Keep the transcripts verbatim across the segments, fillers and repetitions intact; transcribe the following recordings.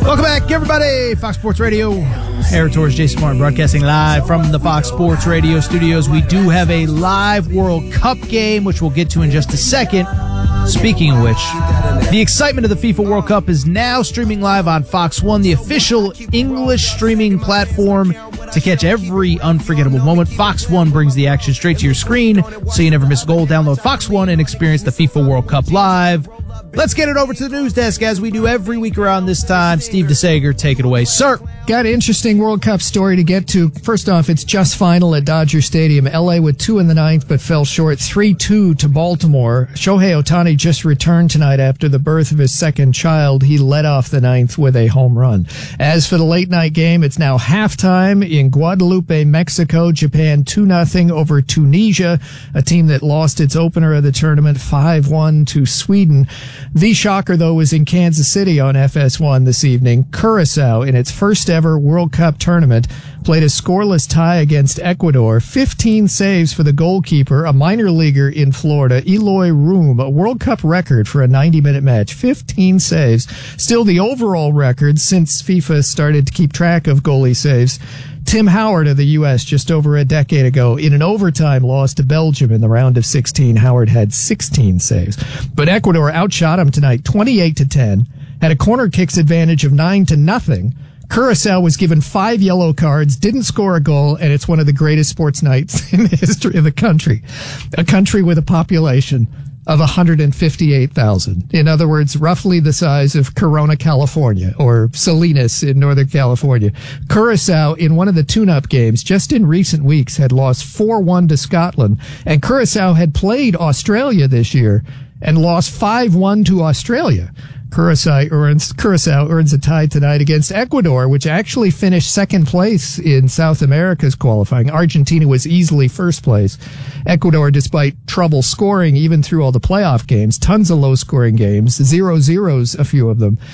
Welcome back, everybody. Fox Sports Radio. Eric Torres, Jason Martin, broadcasting live from the Fox Sports Radio studios. We do have a live World Cup game, which we'll get to in just a second. Speaking of which, the excitement of the FIFA World Cup is now streaming live on Fox One, the official English streaming platform to catch every unforgettable moment. Fox One brings the action straight to your screen, so you never miss a goal. Download Fox One and experience the FIFA World Cup live. Let's get it over to the news desk, as we do every week around this time. Steve DeSager, take it away, sir. Got an interesting World Cup story to get to. First off, it's just final at Dodger Stadium. L A with two in the ninth, but fell short three two to Baltimore. Shohei Ohtani just returned tonight after the birth of his second child. He led off the ninth with a home run. As for the late night game, it's now halftime in Guadalupe, Mexico. Japan two nothing over Tunisia, a team that lost its opener of the tournament five one to Sweden. The shocker, though, was in Kansas City on F S one this evening. Curacao, in its first ever World Cup tournament, played a scoreless tie against Ecuador. fifteen saves for the goalkeeper, a minor leaguer in Florida, Eloy Room, a World Cup record for a ninety-minute match. fifteen saves. Still the overall record since FIFA started to keep track of goalie saves. Tim Howard of the U S just over a decade ago, in an overtime loss to Belgium in the round of sixteen, Howard had sixteen saves. But Ecuador outshot him tonight twenty-eight to ten, had a corner kicks advantage of nine to nothing. Curacao was given five yellow cards, didn't score a goal, and it's one of the greatest sports nights in the history of the country. A country with a population of one hundred fifty-eight thousand. In other words, roughly the size of Corona, California, or Salinas in Northern California. Curacao, in one of the tune-up games, just in recent weeks, had lost four one to Scotland, and Curacao had played Australia this year and lost five one to Australia. Curacao earns, Curacao earns a tie tonight against Ecuador, which actually finished second place in South America's qualifying. Argentina was easily first place. Ecuador, despite trouble scoring even through all the playoff games, tons of low-scoring games, zero zeros, a few of them,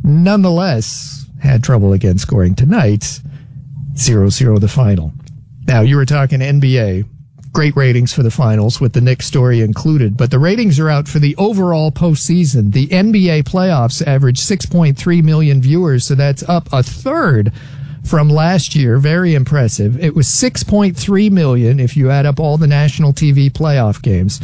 nonetheless had trouble again scoring tonight. zero zero the final. Now, you were talking N B A. Great ratings for the finals, with the Knicks story included. But the ratings are out for the overall postseason. The N B A playoffs averaged six point three million viewers, so that's up a third from last year. Very impressive. It was six point three million if you add up all the national T V playoff games.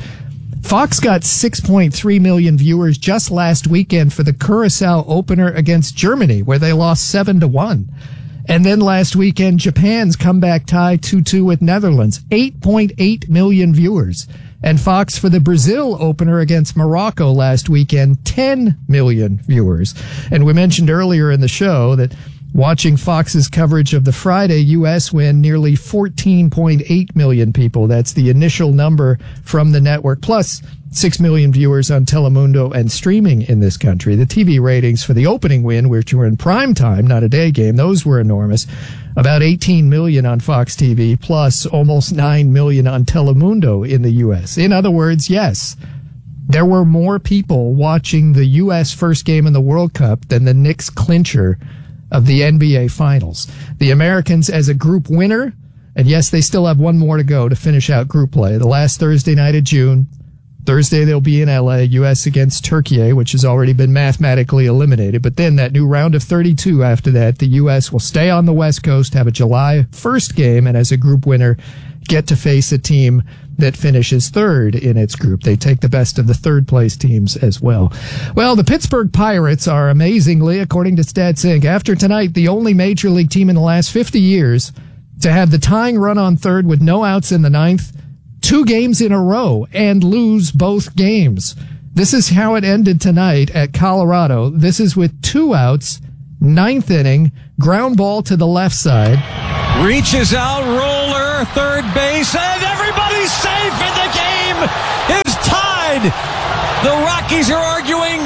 Fox got six point three million viewers just last weekend for the Curacao opener against Germany, where they lost seven to one. And then last weekend, Japan's comeback tie two two with Netherlands. eight point eight million viewers. And Fox for the Brazil opener against Morocco last weekend, ten million viewers. And we mentioned earlier in the show that watching Fox's coverage of the Friday U S win, nearly fourteen point eight million people. That's the initial number from the network, plus six million viewers on Telemundo and streaming in this country. The T V ratings for the opening win, which were in prime time, not a day game, those were enormous. About eighteen million on Fox T V, plus almost nine million on Telemundo in the U S. In other words, yes, there were more people watching the U S first game in the World Cup than the Knicks clincher of the N B A Finals. The Americans as a group winner, and yes, they still have one more to go to finish out group play. The last Thursday night of June. Thursday they'll be in L A, U S against Turkey, which has already been mathematically eliminated. But then that new round of thirty-two after that, the U S will stay on the West Coast, have a July first game, and as a group winner, get to face a team that finishes third in its group. They take the best of the third place teams as well. Well, the Pittsburgh Pirates are amazingly, according to StatSync, after tonight, the only major league team in the last fifty years to have the tying run on third with no outs in the ninth, two games in a row, and lose both games. This is how it ended tonight at Colorado. This is with two outs, ninth inning, ground ball to the left side. Reaches out, roller, third base, and everybody's safe, and the game is tied. The Rockies are arguing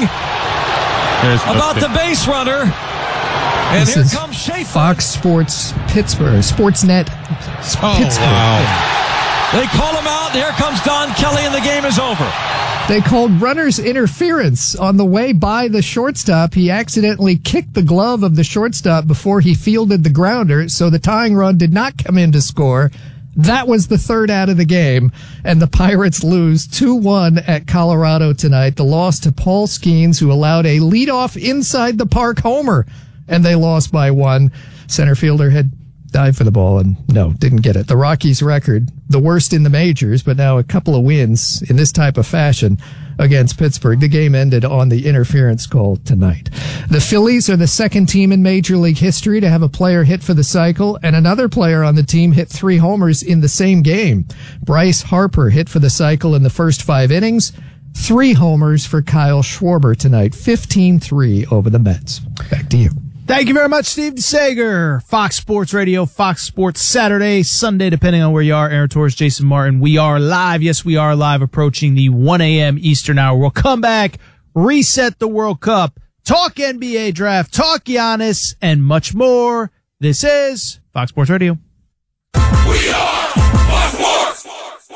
about the base runner. And this here is comes Schaefer. Fox Sports Pittsburgh, Sportsnet Oh, Pittsburgh. wow. They call him out, and here comes Don Kelly, and the game is over. They called runner's interference on the way by the shortstop. He accidentally kicked the glove of the shortstop before he fielded the grounder, so the tying run did not come in to score. That was the third out of the game, and the Pirates lose two one at Colorado tonight. The loss to Paul Skeens, who allowed a leadoff inside the park homer and they lost by one. Center fielder had dived for the ball and no, didn't get it. The Rockies record, the worst in the majors, but now a couple of wins in this type of fashion against Pittsburgh. The game ended on the interference call tonight. The Phillies are the second team in Major League history to have a player hit for the cycle, and another player on the team hit three homers in the same game. Bryce Harper hit for the cycle in the first five innings. Three homers for Kyle Schwarber tonight. fifteen three over the Mets. Back to you. Thank you very much, Steve DeSager. Fox Sports Radio, Fox Sports Saturday, Sunday, depending on where you are. Aaron Torres, Jason Martin. We are live. Yes, we are live, approaching the one a.m. Eastern hour. We'll come back, reset the World Cup, talk N B A draft, talk Giannis, and much more. This is Fox Sports Radio. We are Fox Sports.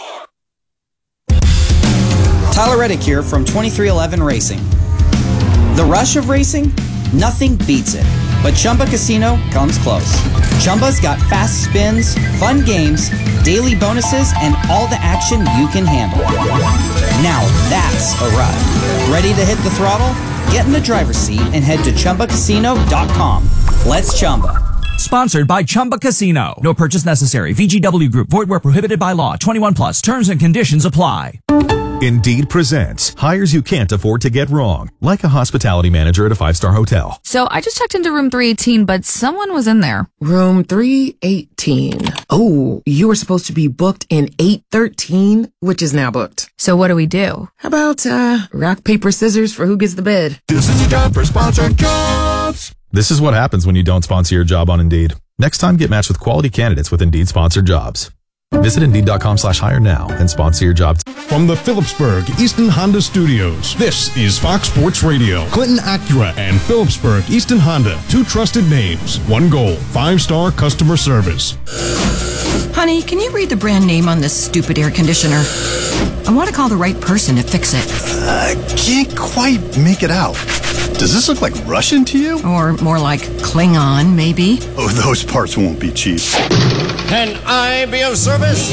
Tyler Reddick here from twenty-three eleven Racing. The rush of racing? Nothing beats it, but Chumba Casino comes close. Chumba's got fast spins, fun games, daily bonuses, and all the action you can handle. Now that's a ride. Ready to hit the throttle? Get in the driver's seat and head to Chumba Casino dot com. Let's Chumba. Sponsored by Chumba Casino. No purchase necessary. V G W Group. Void where prohibited by law. twenty-one plus. Terms and conditions apply. Indeed presents hires you can't afford to get wrong, like a hospitality manager at a five-star hotel. So I just checked into room three eighteen, but someone was in there. Room three eighteen. Oh, you were supposed to be booked in eight thirteen, which is now booked. So what do we do? How about, uh, rock, paper, scissors for who gets the bed? This is your job for sponsored jobs. This is what happens when you don't sponsor your job on Indeed. Next time, get matched with quality candidates with Indeed sponsored jobs. Visit Indeed.com slash hire now and sponsor your job. From the Phillipsburg Easton Honda Studios, this is Fox Sports Radio. Clinton Acura and Phillipsburg Easton Honda, two trusted names, one goal, five-star customer service. Honey, can you read the brand name on this stupid air conditioner? I want to call the right person to fix it. I can't quite make it out. Does this look like Russian to you? Or more like Klingon, maybe? Oh, those parts won't be cheap. Can I be of service?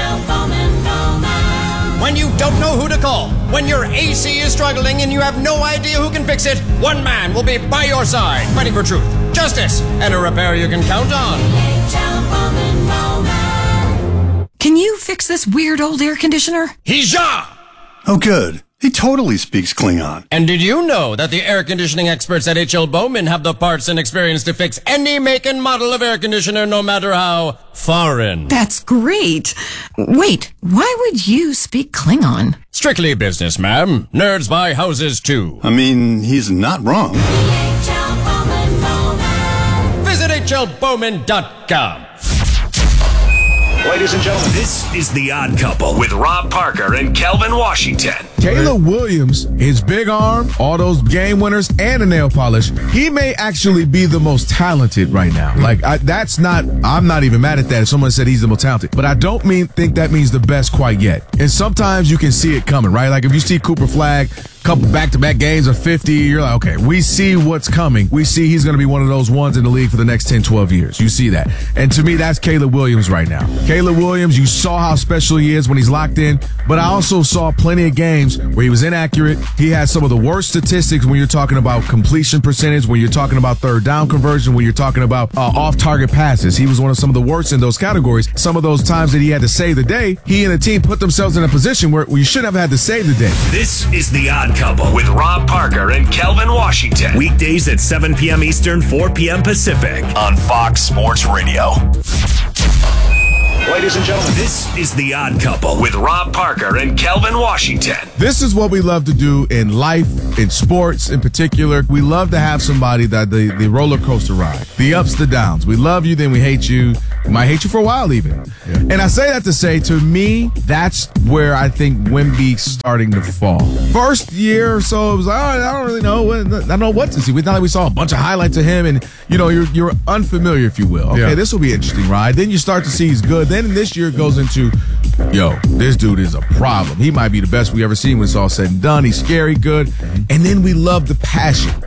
When you don't know who to call, when your A C is struggling and you have no idea who can fix it, one man will be by your side, fighting for truth, justice, and a repair you can count on. Can you fix this weird old air conditioner? Hija! Oh, good. He totally speaks Klingon. And did you know that the air conditioning experts at H L Bowman have the parts and experience to fix any make and model of air conditioner, no matter how foreign? That's great. Wait, why would you speak Klingon? Strictly business, ma'am. Nerds buy houses, too. I mean, he's not wrong. Visit H L Bowman dot com. Ladies and gentlemen, this is The Odd Couple with Rob Parker and Kelvin Washington. Caleb Williams, his big arm, all those game winners, and a nail polish, he may actually be the most talented right now. Like, I, that's not, I'm not even mad at that if someone said he's the most talented. But I don't mean think that means the best quite yet. And sometimes you can see it coming, right? Like, if you see Cooper Flagg, couple back-to-back games of fifty, you're like, okay, we see what's coming. We see he's going to be one of those ones in the league for the next ten, twelve years. You see that. And to me, that's Caleb Williams right now. Caleb Williams, you saw how special he is when he's locked in, but I also saw plenty of games where he was inaccurate. He had some of the worst statistics when you're talking about completion percentage, when you're talking about third down conversion, when you're talking about uh, off-target passes. He was one of some of the worst in those categories. Some of those times that he had to save the day, he and the team put themselves in a position where you shouldn't have had to save the day. This is The Odd Couple with Rob Parker and Kelvin Washington. Weekdays at seven p.m. Eastern, four p.m. Pacific on Fox Sports Radio. Ladies and gentlemen, this is The Odd Couple with Rob Parker and Kelvin Washington. This is what we love to do in life, in sports in particular. We love to have somebody that the, the roller coaster ride, the ups, the downs. We love you, then we hate you. We might hate you for a while even. Yeah. And I say that to say, to me, that's where I think Wemby's starting to fall. First year or so, it was like, oh, I don't really know. I don't know what to see. We thought we saw a bunch of highlights of him, and, you know, you're, you're unfamiliar, if you will. Okay, yeah. This will be an interesting ride. Then you start to see he's good. Then this year it goes into, yo, this dude is a problem. He might be the best we ever seen when it's all said and done. He's scary good. And then we love the passion.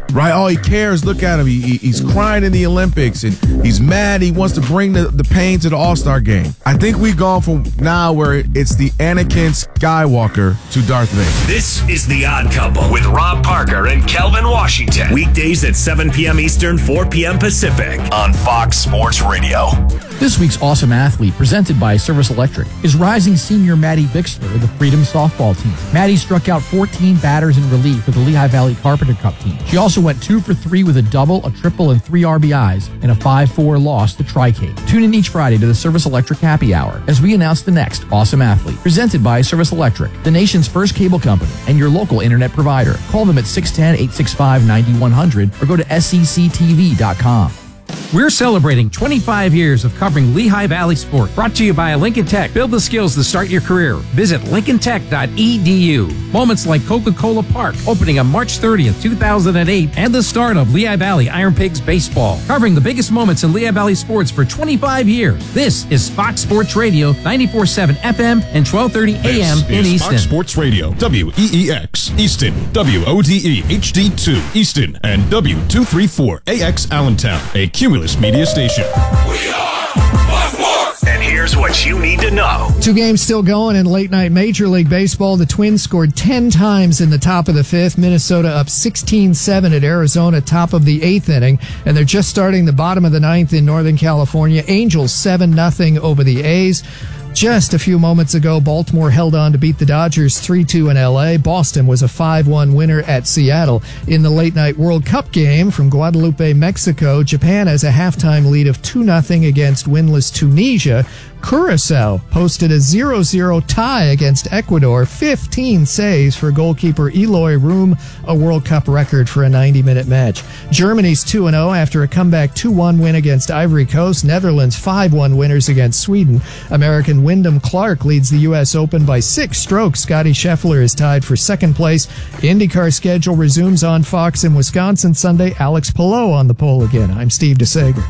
right? Oh, he cares. Look at him. He, he, he's crying in the Olympics, and he's mad. He wants to bring the, the pain to the All-Star game. I think we've gone from now where it's the Anakin Skywalker to Darth Vader. This is The Odd Couple with Rob Parker and Kelvin Washington. Weekdays at seven p.m. Eastern, four p.m. Pacific on Fox Sports Radio. This week's Awesome Athlete, presented by Service Electric, is rising senior Maddie Bixler of the Freedom softball team. Maddie struck out fourteen batters in relief for the Lehigh Valley Carpenter Cup team. She also went two for three with a double, a triple, and three R B Is in a five four loss to Tri-Cape. Tune in each Friday to the Service Electric Happy Hour as we announce the next Awesome Athlete, presented by Service Electric, the nation's first cable company and your local internet provider. Call them at six one zero, eight six five, nine one zero zero or go to S E C T V dot com. We're celebrating twenty-five years of covering Lehigh Valley sport. Brought to you by Lincoln Tech. Build the skills to start your career. Visit lincoln tech dot e d u. Moments like Coca-Cola Park, opening on March thirtieth, two thousand eight, and the start of Lehigh Valley Iron Pigs baseball. Covering the biggest moments in Lehigh Valley sports for twenty-five years. This is Fox Sports Radio, ninety-four point seven F M and twelve thirty A M in Easton. Fox Sports Radio, W E E X, Easton, W O D E H D two, Easton, and W two thirty-four A X Allentown, a Cumulus Media Station. We are Fox Sports. And here's what you need to know. Two games still going in late night Major League Baseball. The Twins scored ten times in the top of the fifth. Minnesota up sixteen seven at Arizona, top of the eighth inning. And they're just starting the bottom of the ninth in Northern California. Angels seven nothing over the A's. Just a few moments ago, Baltimore held on to beat the Dodgers three two in L A. Boston was a five one winner at Seattle. In the late-night World Cup game from Guadalupe, Mexico, Japan has a halftime lead of two nothing against winless Tunisia. Curaçao posted a zero zero tie against Ecuador, fifteen saves for goalkeeper Eloy Room, a World Cup record for a ninety-minute match. Germany's two and oh after a comeback two one win against Ivory Coast. Netherlands five one winners against Sweden. American Wyndham Clark leads the U S Open by six strokes. Scotty Scheffler is tied for second place. IndyCar schedule resumes on Fox in Wisconsin Sunday. Alex Palou on the pole again. I'm Steve DeSager.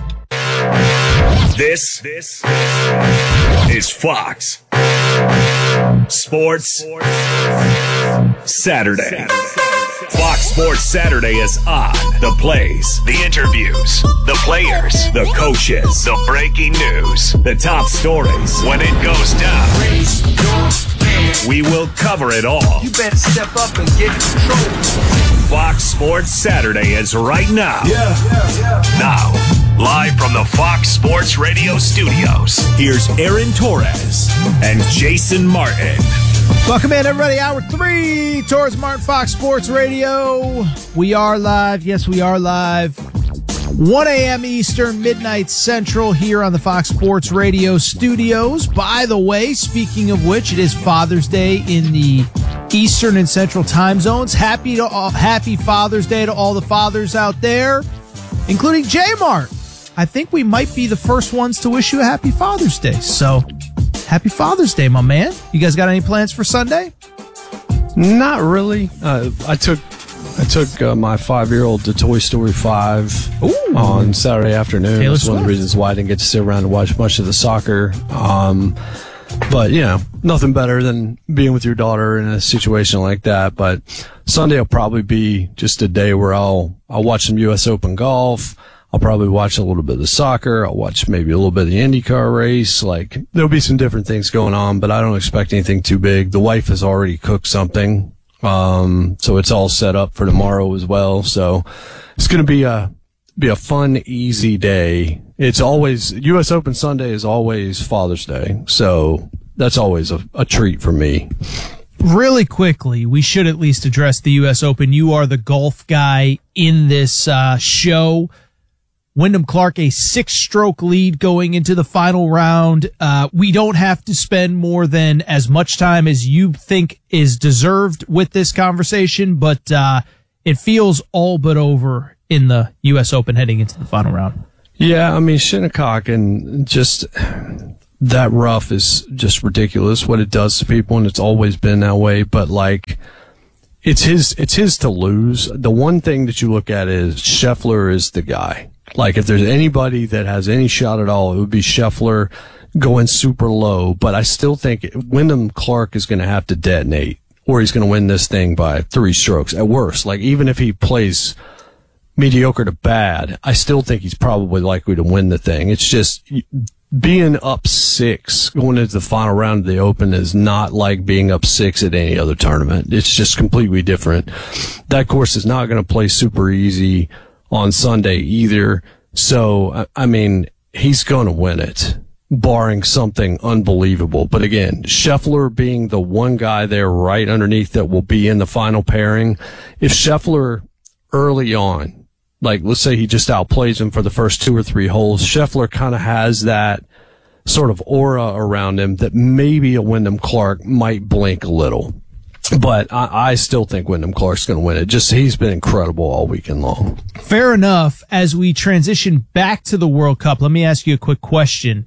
This, this is Fox Sports Saturday. Fox Sports Saturday is on. The plays, the interviews, the players, the coaches, the breaking news, the top stories. When it goes down, we will cover it all. You better step up and get in control. Fox Sports Saturday is right now. Yeah, yeah, yeah. Now, live from the Fox Sports Radio studios, here's Aaron Torres and Jason Martin. Welcome in, everybody. Hour three, Torres Martin, Fox Sports Radio. We are live. Yes, we are live. one a.m. Eastern, midnight Central here on the Fox Sports Radio studios. By the way, speaking of which, it is Father's Day in the Eastern and Central time zones. Happy to all, happy Father's Day to all the fathers out there, including J-Mart. I think we might be the first ones to wish you a happy Father's Day. So, happy Father's Day, my man. You guys got any plans for Sunday? Not really. Uh, I took I took uh, my five-year-old to Toy Story five Ooh. on Saturday afternoon. Taylor That's one of the Swift. reasons why I didn't get to sit around and watch much of the soccer. Um, but, you know, nothing better than being with your daughter in a situation like that. But Sunday will probably be just a day where I'll I'll watch some U S Open golf. I'll probably watch a little bit of the soccer. I'll watch maybe a little bit of the IndyCar race. Like, there'll be some different things going on, but I don't expect anything too big. The wife has already cooked something. Um, so it's all set up for tomorrow as well. So it's going to be a, be a fun, easy day. It's always, U S Open Sunday is always Father's Day. So that's always a, a treat for me. Really quickly, we should at least address the U S Open. You are the golf guy in this uh, show. Wyndham Clark, a six-stroke lead going into the final round. Uh, we don't have to spend more than as much time as you think is deserved with this conversation, but uh, it feels all but over in the U S Open heading into the final round. Yeah, I mean, Shinnecock and just that rough is just ridiculous what it does to people, and it's always been that way. But like, it's his, it's his to lose. The one thing that you look at is Scheffler is the guy. Like, if there's anybody that has any shot at all, it would be Scheffler going super low. But I still think Wyndham Clark is going to have to detonate, or he's going to win this thing by three strokes at worst. Like, even if he plays mediocre to bad, I still think he's probably likely to win the thing. It's just being up six going into the final round of the Open is not like being up six at any other tournament. It's just completely different. That course is not going to play super easy on Sunday either. So, I mean, he's going to win it, barring something unbelievable. But again, Scheffler being the one guy there right underneath that will be in the final pairing, if Scheffler early on, like, let's say he just outplays him for the first two or three holes, Scheffler kind of has that sort of aura around him that maybe a Wyndham Clark might blink a little. But I, I still think Wyndham Clark's going to win it. Just, he's been incredible all weekend long. Fair enough. As we transition back to the World Cup, let me ask you a quick question.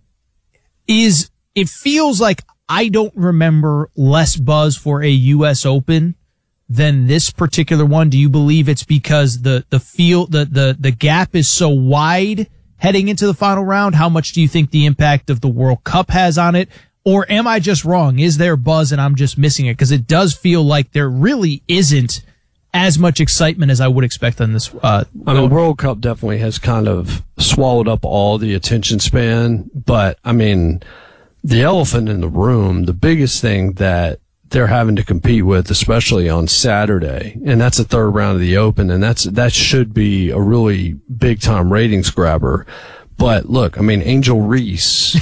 Is, it feels like I don't remember less buzz for a U S Open than this particular one. Do you believe it's because the the field the the the gap is so wide heading into the final round? How much do you think the impact of the World Cup has on it? Or am I just wrong? Is there buzz and I'm just missing it? Because it does feel like there really isn't as much excitement as I would expect on this. Uh, I mean, World Cup definitely has kind of swallowed up all the attention span. But I mean, the elephant in the room, the biggest thing that they're having to compete with, especially on Saturday, and that's the third round of the Open, and that's that should be a really big time ratings grabber. But look, I mean, Angel Reese,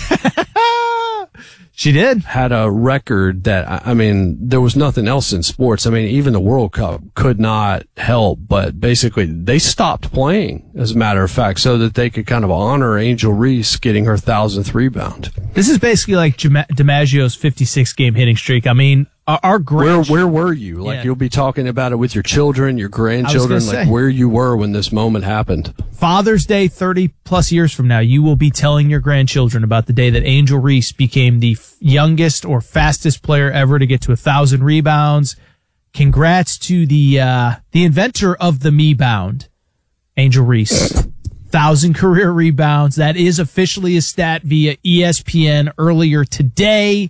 she did had a record that, I mean, there was nothing else in sports. I mean, even the World Cup could not help, but basically they stopped playing, as a matter of fact, so that they could kind of honor Angel Reese getting her thousandth rebound. This is basically like DiMaggio's fifty-six game hitting streak. I mean, our, our grand- where where were you? Like, yeah. You'll be talking about it with your children, your grandchildren, like where you were when this moment happened. Father's Day, thirty plus years from now, you will be telling your grandchildren about the day that Angel Reese became the f- youngest or fastest player ever to get to a thousand rebounds. Congrats to the uh, the inventor of the Me-bound, Angel Reese. Thousand career rebounds. That is officially a stat via E S P N earlier today.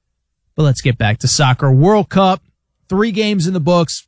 But let's get back to soccer. World Cup, three games in the books.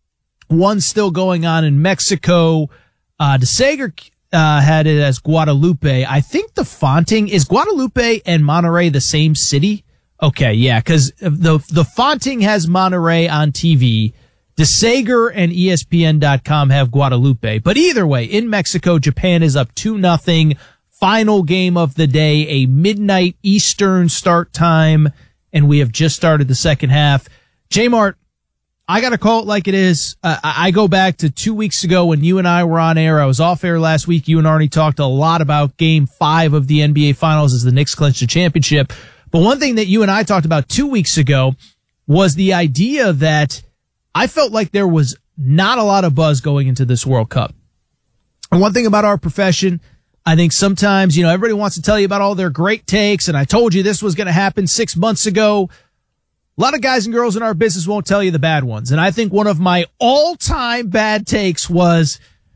One still going on in Mexico. Uh, De Seger uh, had it as Guadalupe. I think the fonting, is Guadalupe and Monterrey the same city? Okay, yeah, because the the fonting has Monterrey on T V. De Seger and E S P N dot com have Guadalupe. But either way, in Mexico, Japan is up two nothing. Final game of the day, a midnight Eastern start time, and we have just started the second half. J-Mart, I got to call it like it is. Uh, I go back to two weeks ago when you and I were on air. I was off air last week. You and Arnie talked a lot about game five of the N B A Finals as the Knicks clinched the championship. But one thing that you and I talked about two weeks ago was the idea that I felt like there was not a lot of buzz going into this World Cup. And one thing about our profession, I think sometimes, you know, everybody wants to tell you about all their great takes, and I told you this was going to happen six months ago. A lot of guys and girls in our business won't tell you the bad ones. And I think one of my all-time bad takes was,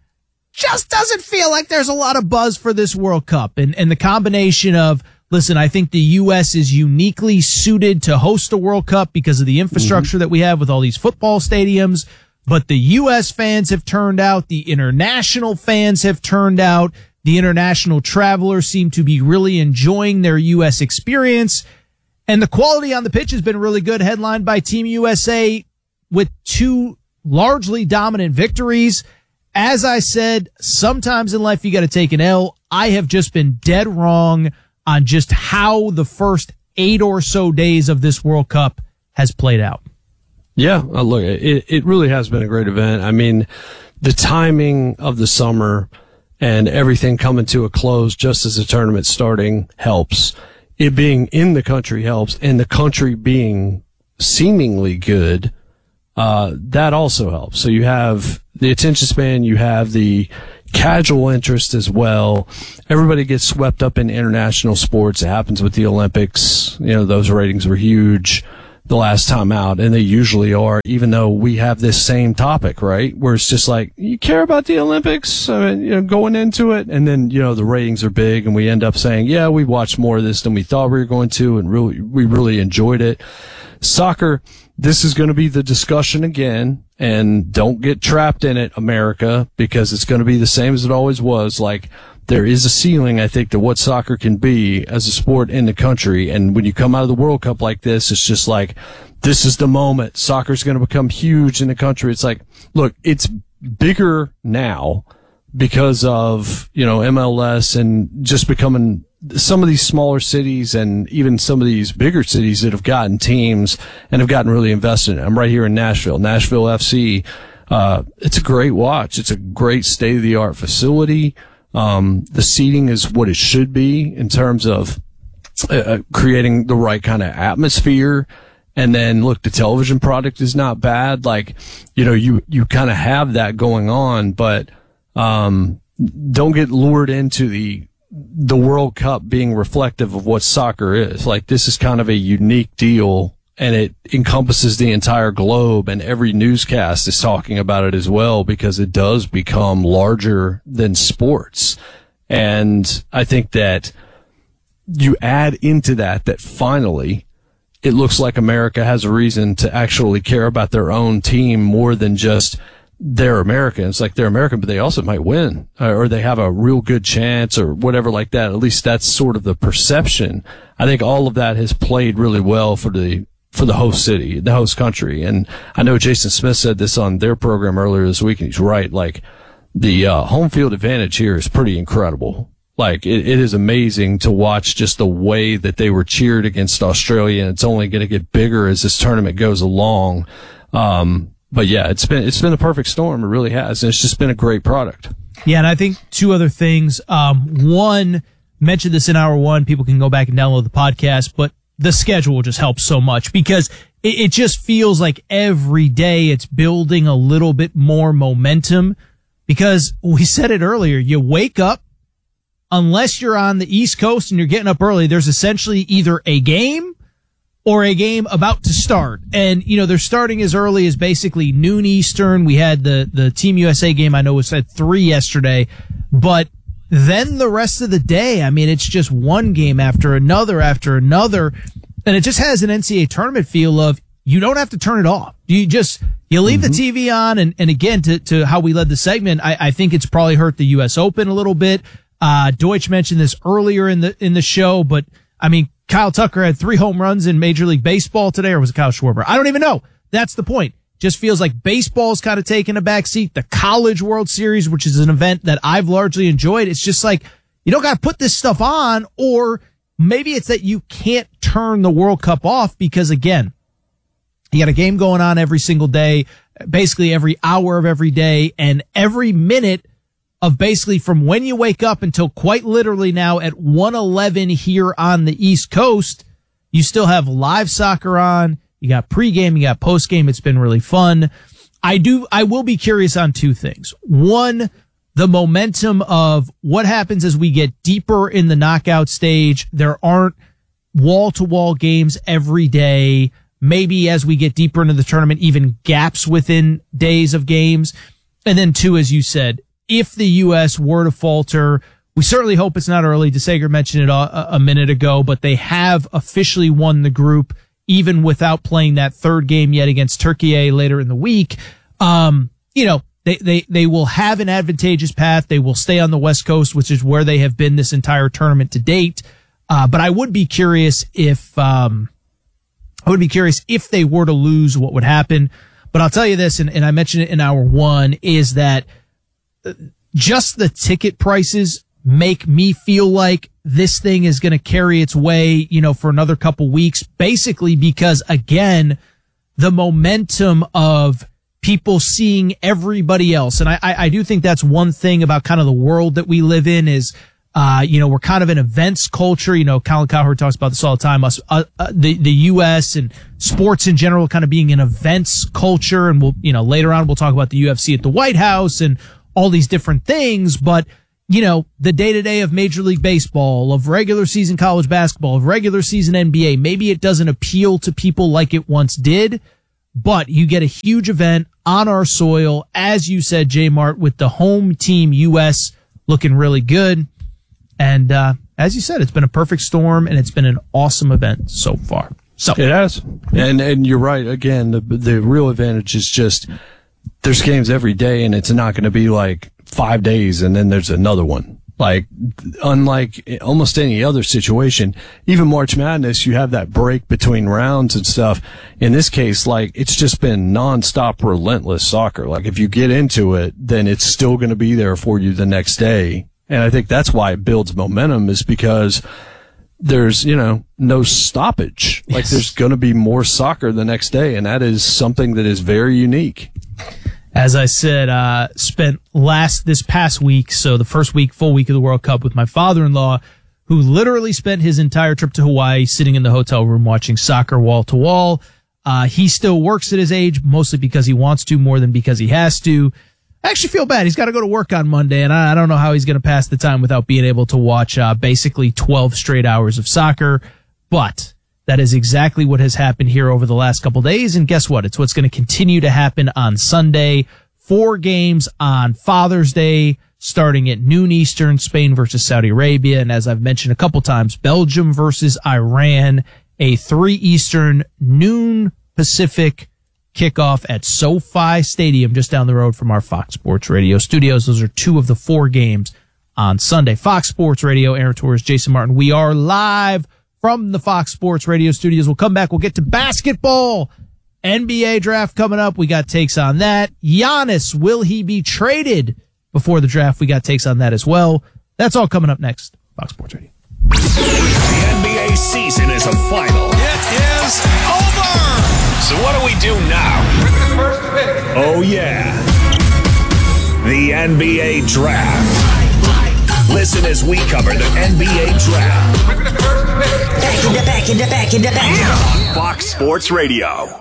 just doesn't feel like there's a lot of buzz for this World Cup. And, and the combination of, listen, I think the U S is uniquely suited to host a World Cup because of the infrastructure mm-hmm. that we have with all these football stadiums. But the U S fans have turned out. The international fans have turned out. The international travelers seem to be really enjoying their U S experience. And the quality on the pitch has been really good, headlined by Team U S A with two largely dominant victories. As I said, sometimes in life you got to take an L. I have just been dead wrong on just how the first eight or so days of this World Cup has played out. Yeah, uh, look, it, it really has been a great event. I mean, the timing of the summer and everything coming to a close just as the tournament's starting helps. It being in the country helps, and the country being seemingly good, uh, that also helps. So you have the attention span, you have the casual interest as well. Everybody gets swept up in international sports. It happens with the Olympics. You know, those ratings were huge the last time out, and they usually are, even though we have this same topic, right? Where it's just like, you care about the Olympics? I mean, you know, going into it, and then, you know, the ratings are big, and we end up saying, yeah, we watched more of this than we thought we were going to, and really, we really enjoyed it. Soccer, this is going to be the discussion again, and don't get trapped in it, America, because it's going to be the same as it always was. Like, there is a ceiling, I think, to what soccer can be as a sport in the country. And when you come out of the World Cup like this, it's just like, this is the moment. Soccer's going to become huge in the country. It's like, look, it's bigger now because of, you know, M L S and just becoming some of these smaller cities and even some of these bigger cities that have gotten teams and have gotten really invested in it. I'm right here in Nashville, Nashville F C. Uh, it's a great watch. It's a great state-of-the-art facility. Um, the seating is what it should be in terms of uh, creating the right kind of atmosphere. And then, look, the television product is not bad. Like, you know, you, you kind of have that going on, but um, don't get lured into the the World Cup being reflective of what soccer is. Like, this is kind of a unique deal, and it encompasses the entire globe, and every newscast is talking about it as well, because it does become larger than sports. And I think that you add into that that finally it looks like America has a reason to actually care about their own team more than just they're American. It's like they're American, but they also might win, or they have a real good chance, or whatever like that. At least that's sort of the perception. I think all of that has played really well for the for the host city, the host country. And I know Jason Smith said this on their program earlier this week, and he's right. Like, the uh, home field advantage here is pretty incredible. Like, it, it is amazing to watch just the way that they were cheered against Australia, and it's only going to get bigger as this tournament goes along. Um, But yeah, it's been it's been a perfect storm. It really has. And it's just been a great product. Yeah, and I think two other things. Um, one, mentioned this in hour one. People can go back and download the podcast, but the schedule just helps so much because it, it just feels like every day it's building a little bit more momentum. Because we said it earlier, you wake up, unless you're on the East Coast and you're getting up early, there's essentially either a game or a game about to start. And, you know, they're starting as early as basically noon Eastern. We had the, the Team U S A game, I know was at three yesterday, but then the rest of the day, I mean, it's just one game after another after another. And it just has an N C double A tournament feel of, you don't have to turn it off. You just, you leave mm-hmm. the T V on. And, and again, to, to how we led the segment, I, I think it's probably hurt the U S Open a little bit. Uh, Deutsch mentioned this earlier in the, in the show, but I mean, Kyle Tucker had three home runs in Major League Baseball today, or was it Kyle Schwarber? I don't even know. That's the point. Just feels like baseball's kind of taking a back seat. The College World Series, which is an event that I've largely enjoyed. It's just like, you don't got to put this stuff on, or maybe it's that you can't turn the World Cup off because, again, you got a game going on every single day, basically every hour of every day, and every minute of basically from when you wake up until quite literally now at one eleven here on the East Coast, you still have live soccer on. You got pregame, you got postgame. It's been really fun. I do, I will be curious on two things. One, the momentum of what happens as we get deeper in the knockout stage. There aren't wall to wall games every day. Maybe as we get deeper into the tournament, even gaps within days of games. And then two, as you said, if the U S were to falter, we certainly hope it's not early. DeSager mentioned it a, a minute ago, but they have officially won the group, even without playing that third game yet against Turkey later in the week. Um, you know, they, they, they will have an advantageous path. They will stay on the West Coast, which is where they have been this entire tournament to date. Uh, but I would be curious if, um, I would be curious if they were to lose, what would happen. But I'll tell you this, and, and I mentioned it in hour one, is that just the ticket prices make me feel like this thing is going to carry its way, you know, for another couple weeks, basically because, again, the momentum of people seeing everybody else. And I, I, I do think that's one thing about kind of the world that we live in is, uh, you know, we're kind of an events culture. You know, Colin Cowherd talks about this all the time. Us, uh, uh, the, the U S and sports in general kind of being an events culture. And we'll, you know, later on we'll talk about the U F C at the White House and all these different things, but, you know, the day-to-day of Major League Baseball, of regular season college basketball, of regular season N B A, maybe it doesn't appeal to people like it once did, but you get a huge event on our soil, as you said, J Mart, with the home team U S looking really good. And uh as you said, it's been a perfect storm, and it's been an awesome event so far. So it has, and and you're right. Again, the the real advantage is just there's games every day, and it's not going to be like five days and then there's another one. Like, unlike almost any other situation, even March Madness, you have that break between rounds and stuff. In this case, like, it's just been nonstop, relentless soccer. Like, if you get into it, then it's still going to be there for you the next day. And I think that's why it builds momentum, is because there's, you know, no stoppage. Like, yes. There's going to be more soccer the next day, and that is something that is very unique. As I said, uh, spent last, this past week, so the first week, full week of the World Cup with my father-in-law, who literally spent his entire trip to Hawaii sitting in the hotel room watching soccer wall to wall. Uh, he still works at his age, mostly because he wants to more than because he has to. I actually feel bad. He's got to go to work on Monday, and I, I don't know how he's going to pass the time without being able to watch, uh, basically twelve straight hours of soccer. But that is exactly what has happened here over the last couple days. And guess what? It's what's going to continue to happen on Sunday. Four games on Father's Day, starting at noon Eastern, Spain versus Saudi Arabia. And as I've mentioned a couple times, Belgium versus Iran, a three Eastern, noon Pacific kickoff at SoFi Stadium, just down the road from our Fox Sports Radio studios. Those are two of the four games on Sunday. Fox Sports Radio, Aaron Torres, Jason Martin. We are live from the Fox Sports Radio studios. We'll come back. We'll get to basketball. N B A draft coming up. We got takes on that. Giannis, will he be traded before the draft? We got takes on that as well. That's all coming up next. Fox Sports Radio. The N B A season is a final. It is over. So what do we do now? First pick. Oh, yeah. The N B A draft. Listen as we cover the N B A draft. Back in the back in the back in the back. On Fox Sports Radio.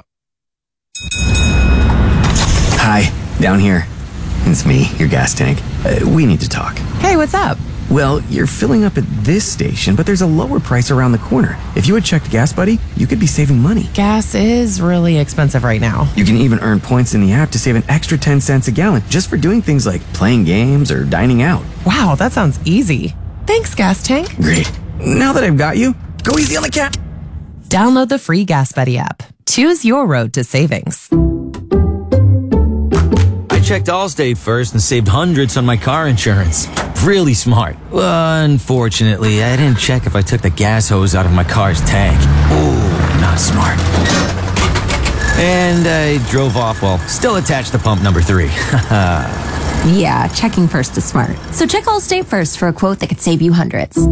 Hi, down here. It's me, your gas tank. Uh, we need to talk. Hey, what's up? Well, you're filling up at this station, but there's a lower price around the corner. If you had checked Gas Buddy, you could be saving money. Gas is really expensive right now. You can even earn points in the app to save an extra ten cents a gallon just for doing things like playing games or dining out. Wow, that sounds easy. Thanks, Gas Tank. Great. Now that I've got you, go easy on the cat. Download the free Gas Buddy app. Choose your road to savings. I checked Allstate first and saved hundreds on my car insurance. Really smart. Unfortunately, I didn't check if I took the gas hose out of my car's tank. Ooh, not smart. And I drove off while still attached to pump number three. Yeah, checking first is smart. So check Allstate first for a quote that could save you hundreds.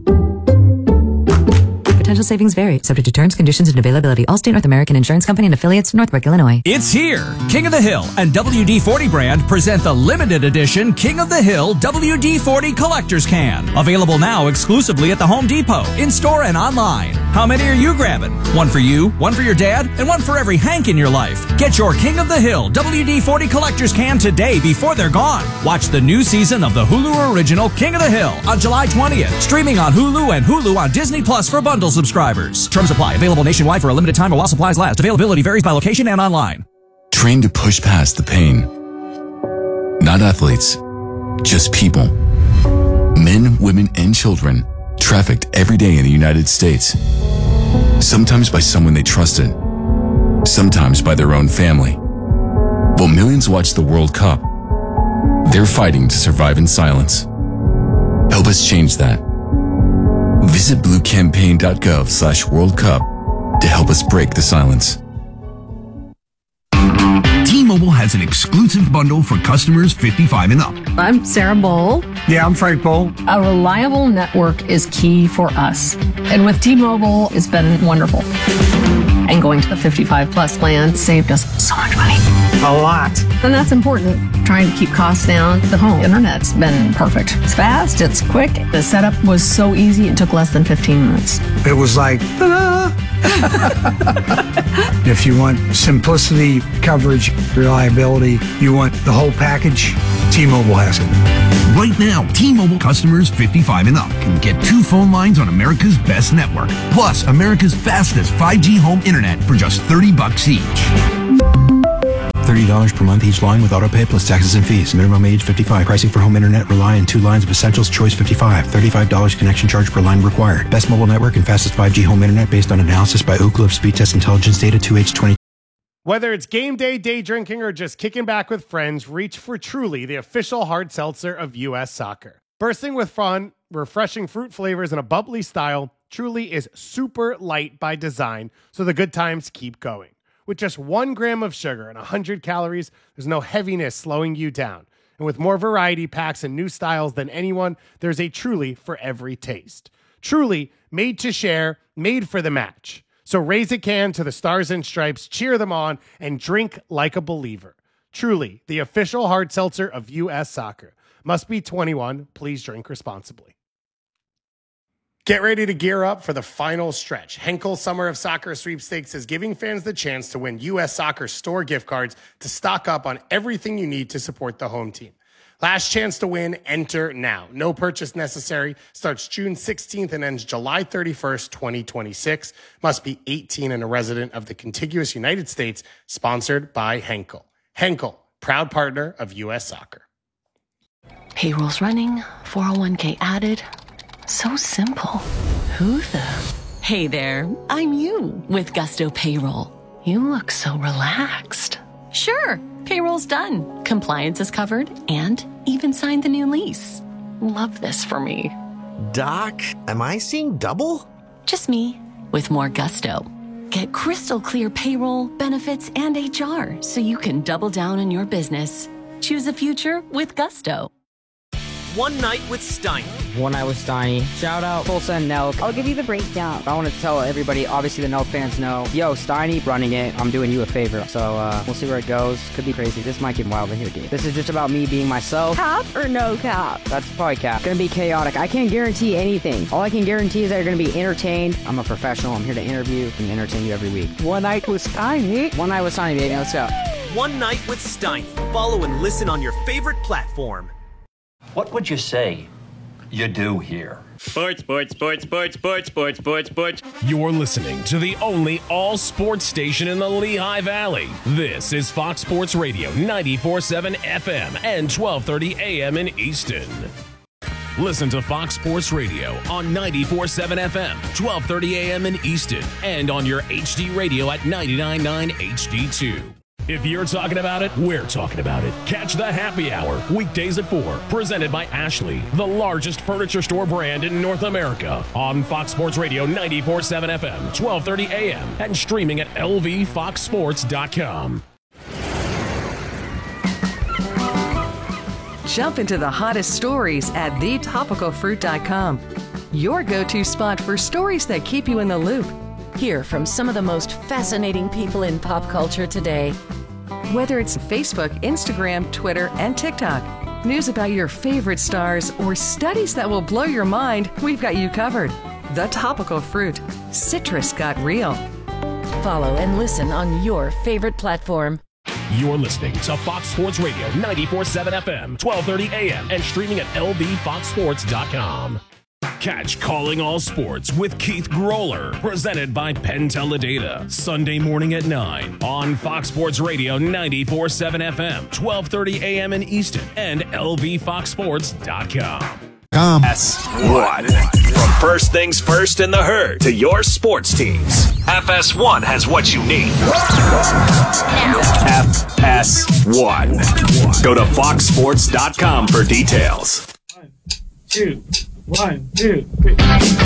Potential savings vary, subject to terms, conditions, and availability. Allstate North American Insurance Company and affiliates, Northbrook, Illinois. It's here. King of the Hill and W D forty brand present the limited edition King of the Hill W D forty Collector's Can. Available now exclusively at the Home Depot, in-store and online. How many are you grabbing? One for you, one for your dad, and one for every Hank in your life. Get your King of the Hill W D forty Collector's Can today before they're gone. Watch the new season of the Hulu original King of the Hill on July twentieth. Streaming on Hulu and Hulu on Disney Plus for bundle subscribers. Terms apply. Available nationwide for a limited time or while supplies last. Availability varies by location and online. Train to push past the pain. Not athletes, just people. Men, women, and children trafficked every day in the United States. Sometimes by someone they trusted. Sometimes by their own family. While millions watch the World Cup, they're fighting to survive in silence. Help us change that. Visit bluecampaign.gov slash World Cup to help us break the silence. T-Mobile has an exclusive bundle for customers fifty-five and up. I'm Sarah Bowl. Yeah, I'm Frank Bowl. A reliable network is key for us. And with T-Mobile, it's been wonderful. And going to the fifty-five plus plan saved us so much money. A lot. And that's important. Trying to keep costs down. The home internet's been perfect. It's fast, it's quick. The setup was so easy, it took less than fifteen minutes. It was like, ta-da! If you want simplicity, coverage, reliability, you want the whole package, T-Mobile has it. Right now, T-Mobile customers fifty-five and up can get two phone lines on America's best network, plus America's fastest five G home internet for just thirty bucks each. thirty dollars per month each line with autopay plus taxes and fees. Minimum age fifty-five. Pricing for home internet rely on two lines of essentials. Choice fifty-five. thirty-five dollars connection charge per line required. Best mobile network and fastest five G home internet based on analysis by Ookla of Speed Test Intelligence data two H twenty. Whether it's game day, day drinking, or just kicking back with friends, reach for Truly, the official hard seltzer of U S Soccer. Bursting with fun, refreshing fruit flavors, and a bubbly style, Truly is super light by design, so the good times keep going. With just one gram of sugar and one hundred calories, there's no heaviness slowing you down. And with more variety packs and new styles than anyone, there's a Truly for every taste. Truly, made to share, made for the match. So raise a can to the Stars and Stripes, cheer them on, and drink like a believer. Truly, the official hard seltzer of U S Soccer. Must be twenty-one. Please drink responsibly. Get ready to gear up for the final stretch. Henkel Summer of Soccer Sweepstakes is giving fans the chance to win U S Soccer store gift cards to stock up on everything you need to support the home team. Last chance to win, enter now. No purchase necessary. Starts June sixteenth and ends July thirty-first, twenty twenty-six. Must be eighteen and a resident of the contiguous United States. Sponsored by Henkel. Henkel, proud partner of U S Soccer. Payroll's running, four oh one k added. So simple. Who the? Hey there, I'm you with Gusto Payroll. You look so relaxed. Sure, payroll's done. Compliance is covered and even signed the new lease. Love this for me. Doc, am I seeing double? Just me with more gusto. Get crystal clear payroll, benefits, and H R so you can double down on your business. Choose a future with Gusto. One Night with Steiny. One Night with Steiny. Shout out Tulsa and Nelk. I'll give you the breakdown. I want to tell everybody, obviously the Nelk fans know, yo, Steiny running it. I'm doing you a favor. So uh, we'll see where it goes. Could be crazy. This might get wild in here, dude. This is just about me being myself. Cap or no cap? That's probably cap. Gonna be chaotic. I can't guarantee anything. All I can guarantee is that you're gonna be entertained. I'm a professional. I'm here to interview and entertain you every week. One Night with Steiny. One Night with Steiny, baby. Let's go. One Night with Steiny. Follow and listen on your favorite platform. What would you say you do here? Sports, sports, sports, sports, sports, sports, sports, sports. You're listening to the only all-sports station in the Lehigh Valley. This is Fox Sports Radio, ninety-four point seven F M and twelve thirty A M in Easton. Listen to Fox Sports Radio on ninety-four point seven F M, twelve thirty A M in Easton, and on your H D radio at ninety-nine point nine H D two. If you're talking about it, we're talking about it. Catch the Happy Hour, weekdays at four, presented by Ashley, the largest furniture store brand in North America, on Fox Sports Radio ninety-four point seven F M, twelve thirty A M, and streaming at L V fox sports dot com. Jump into the hottest stories at the topical fruit dot com, your go-to spot for stories that keep you in the loop. Hear from some of the most fascinating people in pop culture today. Whether it's Facebook, Instagram, Twitter, and TikTok, news about your favorite stars, or studies that will blow your mind, we've got you covered. The Topical Fruit. Citrus got real. Follow and listen on your favorite platform. You're listening to Fox Sports Radio, ninety-four point seven F M, twelve thirty A M, and streaming at L V fox sports dot com. Catch Calling All Sports with Keith Groller, presented by Penn Teledata, Sunday morning at nine on Fox Sports Radio ninety-four point seven F M, twelve thirty A M in Easton, and L V fox sports dot com. Com. S one. From first things first in the herd to your sports teams, F S one has what you need. F S one. Go to fox sports dot com for details. One, two. One, two, three.